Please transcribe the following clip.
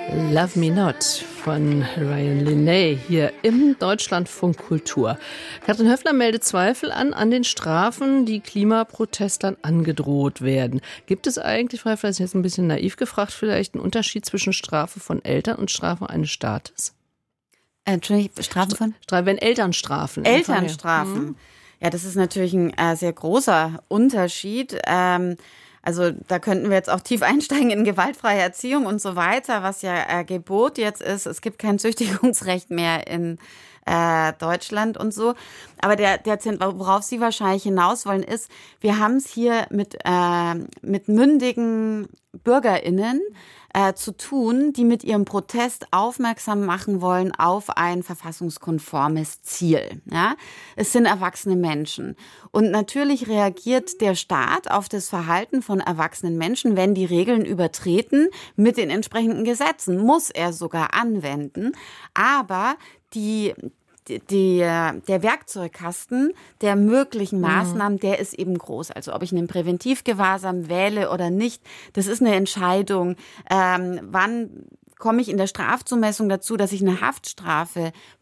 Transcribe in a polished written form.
Love Me Not von Ryan Linney hier im Deutschlandfunk Kultur. Katrin Höffler meldet Zweifel an den Strafen, die Klimaprotestlern angedroht werden. Gibt es eigentlich, Frau Höffler, ist jetzt ein bisschen naiv gefragt, vielleicht einen Unterschied zwischen Strafe von Eltern und Strafe eines Staates? Entschuldigung, Strafen von? Wenn Eltern strafen. Elternstrafen. Ja, das ist natürlich ein sehr großer Unterschied. Also da könnten wir jetzt auch tief einsteigen in gewaltfreie Erziehung und so weiter, was ja Gebot jetzt ist. Es gibt kein Züchtigungsrecht mehr in Deutschland und so. Aber worauf Sie wahrscheinlich hinaus wollen, ist, wir haben es hier mit mündigen BürgerInnen zu tun, die mit ihrem Protest aufmerksam machen wollen auf ein verfassungskonformes Ziel. Ja? Es sind erwachsene Menschen. Und natürlich reagiert der Staat auf das Verhalten von erwachsenen Menschen, wenn die Regeln übertreten, mit den entsprechenden Gesetzen. Muss er sogar anwenden. Aber der Werkzeugkasten der möglichen Maßnahmen, der ist eben groß. Also ob ich einen Präventivgewahrsam wähle oder nicht, das ist eine Entscheidung. Wann komme ich in der Strafzumessung dazu, dass ich eine Haftstrafe